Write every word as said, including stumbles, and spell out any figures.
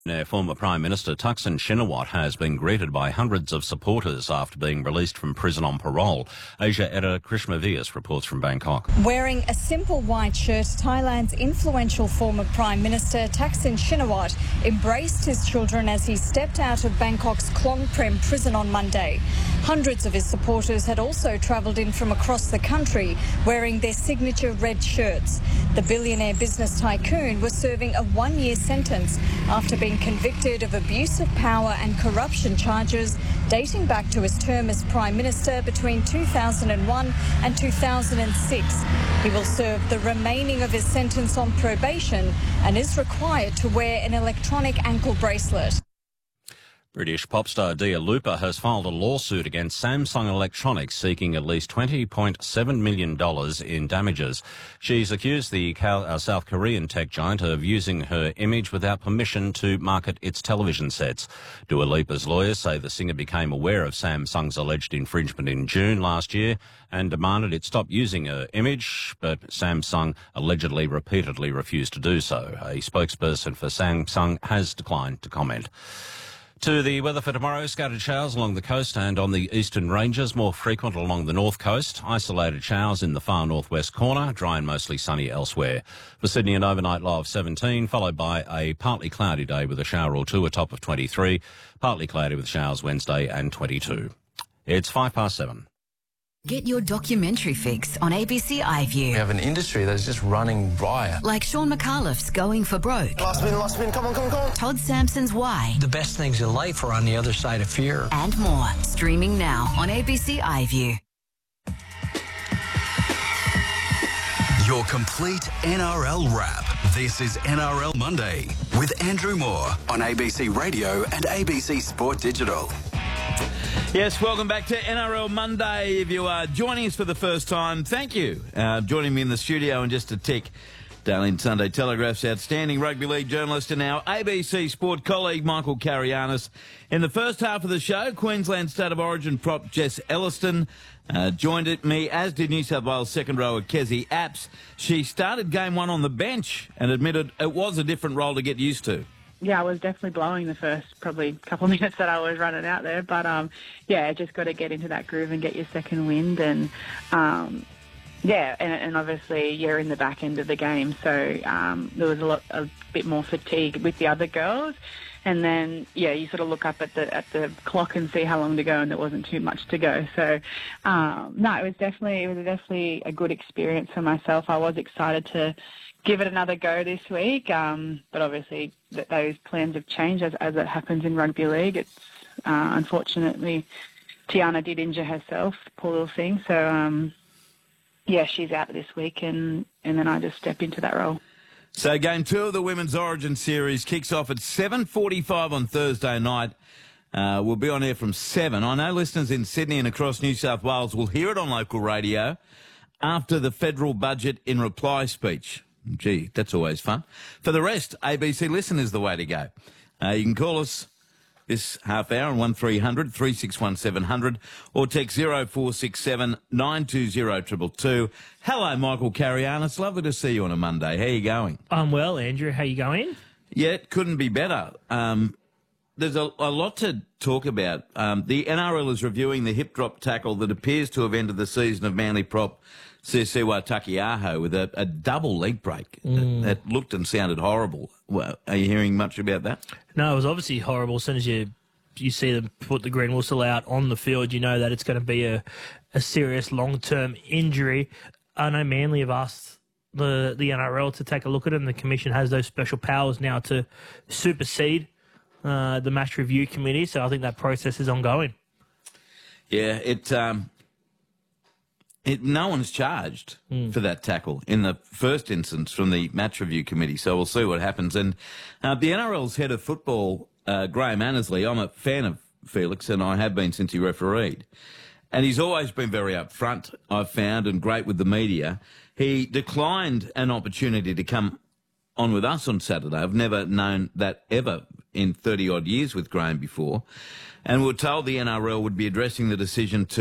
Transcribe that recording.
Now, former Prime Minister Thaksin Shinawatra has been greeted by hundreds of supporters after being released from prison on parole. Asia editor Krishma Vyas reports from Bangkok. Wearing a simple white shirt, Thailand's influential former Prime Minister Thaksin Shinawatra embraced his children as he stepped out of Bangkok's Klong Prem prison on Monday. Hundreds of his supporters had also travelled in from across the country wearing their signature red shirts. The billionaire business tycoon was serving a one-year sentence after being convicted of abuse of power and corruption charges dating back to his term as Prime Minister between two thousand one and two thousand six. He will serve the remaining of his sentence on probation and is required to wear an electronic ankle bracelet. British pop star Dua Lipa has filed a lawsuit against Samsung Electronics seeking at least twenty point seven million dollars in damages. She's accused the South Korean tech giant of using her image without permission to market its television sets. Dua Lipa's lawyers say the singer became aware of Samsung's alleged infringement in June last year and demanded it stop using her image, but Samsung allegedly repeatedly refused to do so. A spokesperson for Samsung has declined to comment. To the weather for tomorrow, scattered showers along the coast and on the eastern ranges, more frequent along the north coast. Isolated showers in the far northwest corner, dry and mostly sunny elsewhere. For Sydney, an overnight low of seventeen, followed by a partly cloudy day with a shower or two, a top of twenty-three. Partly cloudy with showers Wednesday and twenty-two. It's five past seven. Get your documentary fix on A B C iView. We have an industry that's just running riot. Like Sean McAuliffe's Going for Broke. Last spin, last spin, come on, come on, come on. Todd Sampson's Why. The best things in life are on the other side of fear. And more. Streaming now on A B C iView. Your complete N R L wrap. This is N R L Monday with Andrew Moore on A B C Radio and A B C Sport Digital. Yes, welcome back to N R L Monday. If you are joining us for the first time, thank you. Uh, joining me in the studio in just a tick, Daily Sunday Telegraph's outstanding rugby league journalist and our A B C Sport colleague, Michael Carianis. In the first half of the show, Queensland State of Origin prop Jess Elliston uh, joined me, as did New South Wales second rower Kezzy Apps. She started game one on the bench and admitted it was a different role to get used to. Yeah, I was definitely blowing the first probably couple of minutes that I was running out there. But, um, yeah, just got to get into that groove and get your second wind. And, um, yeah, and, and obviously you're in the back end of the game. So um, there was a, lot, a bit more fatigue with the other girls. And then, yeah, you sort of look up at the at the clock and see how long to go, and there wasn't too much to go. So, um, no, it was definitely it was definitely a good experience for myself. I was excited to give it another go this week, um, but obviously that those plans have changed as, as it happens in rugby league. It's uh, unfortunately Tiana did injure herself, poor little thing. So, um, yeah, she's out this week, and, and then I just step into that role. So game two of the Women's Origin Series kicks off at seven forty-five on Thursday night. Uh, we'll be on air from seven. I know listeners in Sydney and across New South Wales will hear it on local radio after the federal budget in reply speech. Gee, that's always fun. For the rest, A B C Listen is the way to go. Uh, you can call us this half hour on one three hundred, three six one, seven hundred or text zero four six seven, nine two zero two two two. Hello, Michael Carianis. Lovely to see you on a Monday. How you going? I'm well, Andrew. How you going? Yeah, it couldn't be better. Um, there's a, a lot to talk about. Um, the N R L is reviewing the hip drop tackle that appears to have ended the season of Manly prop Siosiwa Takiaho with a, a double leg break mm. that, that looked and sounded horrible. Well, are you hearing much about that? No, it was obviously horrible. As soon as you you see them put the green whistle out on the field, you know that it's going to be a, a serious long-term injury. I know Manly have asked the, the N R L to take a look at it, and the Commission has those special powers now to supersede uh, the match review committee, so I think that process is ongoing. Yeah, it... Um It, no one's charged mm. for that tackle in the first instance from the match review committee, so we'll see what happens. And uh, the N R L's head of football, uh, Graham Annesley, I'm a fan of Felix, and I have been since he refereed. And he's always been very upfront, I've found, and great with the media. He declined an opportunity to come on with us on Saturday. I've never known that ever in thirty-odd years with Graham before. And we were told the N R L would be addressing the decision to